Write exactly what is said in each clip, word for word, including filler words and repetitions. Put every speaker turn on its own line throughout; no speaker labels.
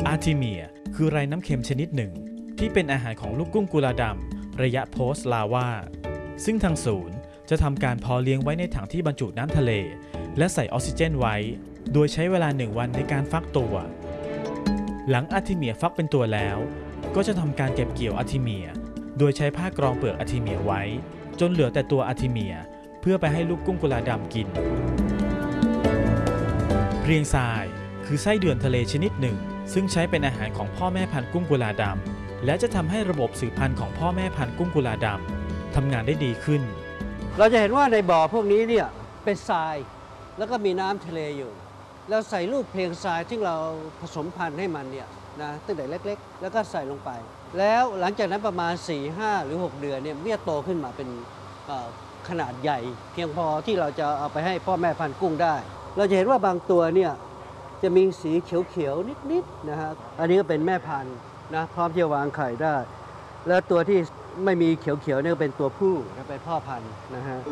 อาร์ทิเมียคือไรน้ำเค็มชนิดหนึ่งที่เป็นอาหารของลูกกุ้งกุลาดำระยะโพสต์ลาวาซึ่งทางศูนย์จะทำการเพาะเลี้ยงไว้ในถังที่บรรจุน้ำทะเลและใส่ออกซิเจนไว้โดยใช้เวลาหนึ่งวันในการฟักตัวหลังอาร์ทิเมียฟักเป็นตัวแล้วก็จะทำการเก็บเกี่ยวอาร์ทิเมียโดยใช้ผ้ากรองเปลือกอาร์ทิเมียไว้จนเหลือแต่ตัวอาร์ทิเมียเพื่อไปให้ลูกกุ้งกุลาดำกินเพรียงทรายคือไส้เดือนทะเลชนิดหนึ่งซึ่งใช้เป็นอาหารของพ่อแม่พันธุ์กุ้งกุลาดำและจะทำให้ระบบสืบพันธุ์ของพ่อแม่พันธุ์กุ้งกุลาดำทำงานได้ดีขึ้น
เราจะเห็นว่าในบ่อพวกนี้เนี่ยเป็นทรายแล้วก็มีน้ำทะเลอยู่แล้วใส่ลูกเพลียงทรายที่เราผสมพันธุ์ให้มันเนี่ยนะตั้งแต่เล็กๆแล้วก็ใส่ลงไปแล้วหลังจากนั้นประมาณ สี่ห้า หรือ หก เดือนเนี่ยมันจะโตขึ้นมาเป็นขนาดใหญ่เพียงพอที่เราจะเอาไปให้พ่อแม่พันธุ์กุ้งได้เราจะเห็นว่าบางตัวเนี่ยจะมีสีเขียวๆนิดๆนะฮะอันนี้ก็เป็นแม่พันธุ์นะพร้อมที่จะวางไข่ได้แล้วตัวที่ไม่มีเขียวๆเนี่ยเป็นตัวผู้เป็นพ่อพันธุ์นะฮะ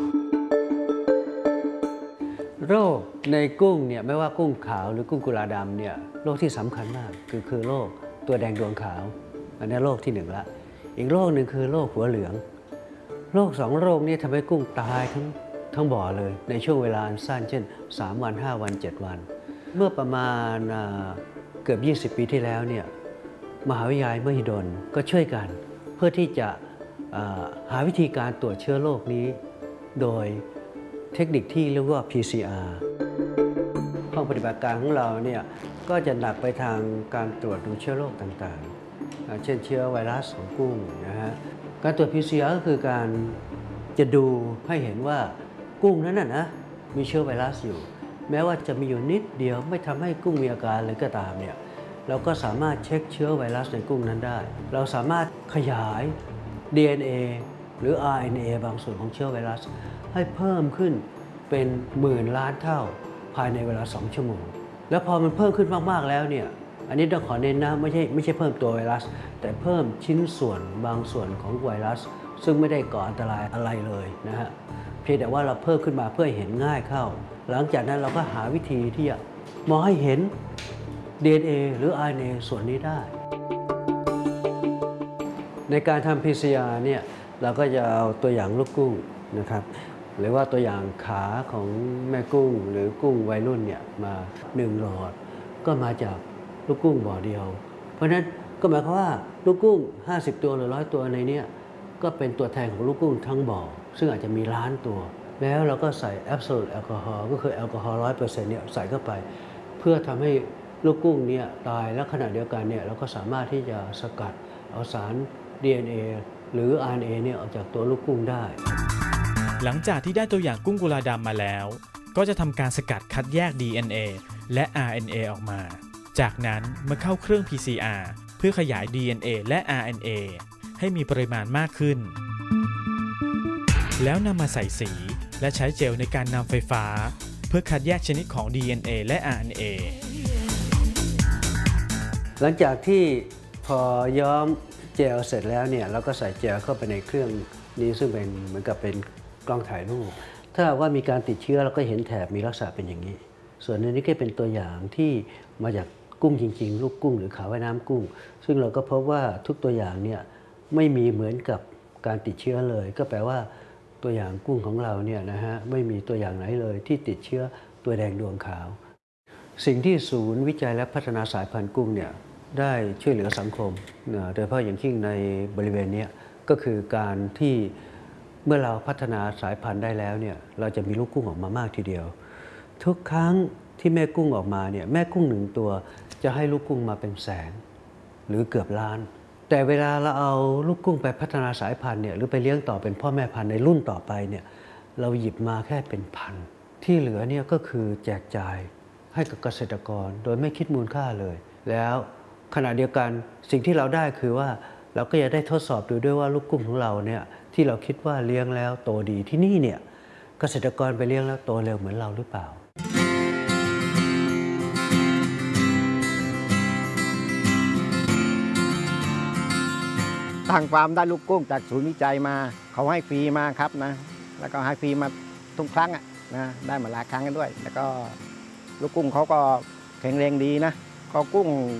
โรคในกุ้งเนี่ยไม่ว่ากุ้งขาวหรือกุ้งกุลาดำเนี่ยโรคที่สำคัญมากคือคือโรคตัวแดงดวงขาวอันนี้โรคที่หนึ่งละอีกโรคหนึ่งคือโรคหัวเหลืองโรคสองโรคนี้ทำให้กุ้งตายทั้งทั้งบ่อเลยในช่วงเวลาสั้นเช่นสามวันห้าวันเจ็ดวันเมื่อประมาณเกือบยี่สิบปีที่แล้วเนี่ยมหาวิทยาลัยมหิดลก็ช่วยกันเพื่อที่จะหาวิธีการตรวจเชื้อโรคนี้โดยเทคนิคที่เรียกว่า พี ซี อาร์ ห้องปฏิบัติการของเราเนี่ยก็จะหนักไปทางการตรวจดูเชื้อโรคต่างๆเช่นเชื้อไวรัสของกุ้งนะฮะการตรวจ พี ซี อาร์ ก็คือการจะดูให้เห็นว่ากุ้งนั้นน่ะนะมีเชื้อไวรัสอยู่แม้ว่าจะมีอยู่นิดเดียวไม่ทำให้กุ้งมีอาการเลยก็ตามเนี่ยเราก็สามารถเช็คเชื้อไวรัสในกุ้งนั้นได้เราสามารถขยาย ดี เอ็น เอ หรือ อาร์ เอ็น เอ บางส่วนของเชื้อไวรัสให้เพิ่มขึ้นเป็นหมื่นล้านเท่าภายในเวลาสองชั่วโมงแล้วพอมันเพิ่มขึ้นมากๆแล้วเนี่ยอันนี้ต้องขอเน้นนะไม่ใช่ไม่ใช่เพิ่มตัวไวรัสแต่เพิ่มชิ้นส่วนบางส่วนของไวรัสซึ่งไม่ได้ก่ออันตรายอะไรเลยนะฮะเพียงแต่ว่าเราเพิ่มขึ้นมาเพื่อเห็นง่ายเข้าหลังจากนั้นเราก็หาวิธีที่จะมองให้เห็น ดี เอ็น เอ หรือ อาร์ เอ็น เอ ส่วนนี้ได้ในการทำ พี ซี อาร์ เนี่ยเราก็จะเอาตัวอย่างลูกกุ้งนะครับหรือว่าตัวอย่างขาของแม่กุ้งหรือกุ้งวัยรุ่นเนี่ยมาหนึ่งหลอดก็มาจากลูกกุ้งบ่อเดียวเพราะฉะนั้นก็หมายความว่าลูกกุ้งห้าสิบตัวหรือร้อยตัวในนี้ก็เป็นตัวแทนของลูกกุ้งทั้งบ่อซึ่งอาจจะมีล้านตัวแล้วเราก็ใส่ Absolute แอลกอฮอล์ก็คือแอลกอฮอล์ ร้อยเปอร์เซ็นต์ เนี่ยใส่เข้าไปเพื่อทำให้ลูกกุ้งเนี่ยตายและขณะเดียวกันเนี่ยเราก็สามารถที่จะสกัดเอาสาร ดี เอ็น เอ หรือ อาร์ เอ็น เอ เนี่ยออกจากตัวลูกกุ้งได้
หลังจากที่ได้ตัวอย่างกุ้งกุลาดำมาแล้วก็จะทำการสกัดคัดแยก ดี เอ็น เอ และ อาร์ เอ็น เอ ออกมาจากนั้นมาเข้าเครื่อง พี ซี อาร์ เพื่อขยาย ดี เอ็น เอ และ อาร์ เอ็น เอ ให้มีปริมาณมากขึ้นแล้วนำมาใส่สีและใช้เจลในการนำไฟฟ้าเพื่อคัดแยกชนิดของ ดี เอ็น เอ และ อาร์ เอ็น เอ
หลังจากที่พอย้อมเจลเสร็จแล้วเนี่ยเราก็ใส่เจลเข้าไปในเครื่องนี้ซึ่งเป็นเหมือนกับเป็นกล้องถ่ายรูปถ้าว่ามีการติดเชื้อเราก็เห็นแถบมีลักษณะเป็นอย่างนี้ส่วนในนี้ก็เป็นตัวอย่างที่มาจากกุ้งจริงๆลูกกุ้งหรือขาว่ายน้ำกุ้งซึ่งเราก็พบว่าทุกตัวอย่างเนี่ยไม่มีเหมือนกับการติดเชื้อเลยก็แปลว่าตัวอย่างกุ้งของเราเนี่ยนะฮะไม่มีตัวอย่างไหนเลยที่ติดเชื้อตัวแดงดวงขาวสิ่งที่ศูนย์วิจัยและพัฒนาสายพันธุ์กุ้งเนี่ยได้ช่วยเหลือสังคมโดยเฉพาะอย่างยิ่งในบริเวณนี้ก็คือการที่เมื่อเราพัฒนาสายพันธุ์ได้แล้วเนี่ยเราจะมีลูกกุ้งออกมามากทีเดียวทุกครั้งที่แม่กุ้งออกมาเนี่ยแม่กุ้งหนึ่งตัวจะให้ลูกกุ้งมาเป็นแสนหรือเกือบล้านแต่เวลาเราเอาลูกกุ้งไปพัฒนาสายพันธุ์เนี่ยหรือไปเลี้ยงต่อเป็นพ่อแม่พันธุ์ในรุ่นต่อไปเนี่ยเราหยิบมาแค่เป็นพันที่เหลือเนี่ยก็คือแจกจ่ายให้กับเกษตรกรโดยไม่คิดมูลค่าเลยแล้วขณะเดียวกันสิ่งที่เราได้คือว่าเราก็จะได้ทดสอบดูด้วยว่าลูกกุ้งของเราเนี่ยที่เราคิดว่าเลี้ยงแล้วโตดีที่นี่เนี่ยเกษตรกรไปเลี้ยงแล้วโตเร็วเหมือนเราหรือเปล่า
ทางฟาร์มได้ลูกกุ้งจากศูนย์วิจัยมาเขาให้ฟรีมาครับนะแล้วก็ให้ฟรีมาทุกครั้งอ่ะนะได้มาหลายครั้งกันด้วยแล้วก็ลูกกุ้งเขาก็แข็งแรงดีนะก็กุ้ง